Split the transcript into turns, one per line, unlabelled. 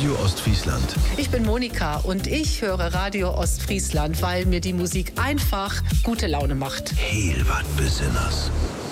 Radio Ostfriesland.
Ich bin Monika und ich höre Radio Ostfriesland, weil mir die Musik einfach gute Laune macht.
Heel wat Besinners.